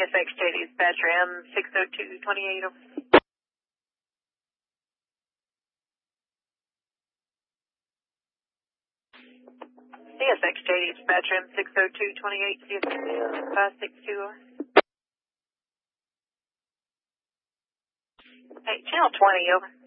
CSX JD dispatcher M60228 over. CSX JD dispatcher M60228 CSX 562 over. Hey, channel 20 over.